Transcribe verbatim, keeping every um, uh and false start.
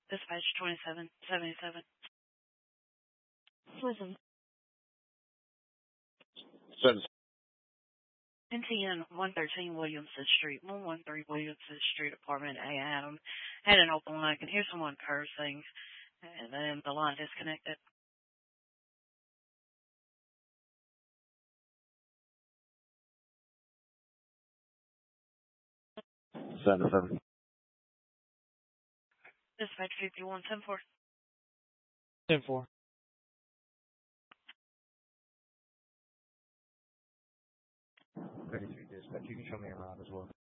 Dispatch twenty-seven seventy-seven. Listen. Seven. N T N one thirteen Williamson Street, one one three Williamson Street, apartment A. Adam. Had an open line. I can hear someone cursing, and then the line disconnected. Seven seven. Dispatch fifty-one ten four. ten four. thirty-three dispatch. You can show me around as well.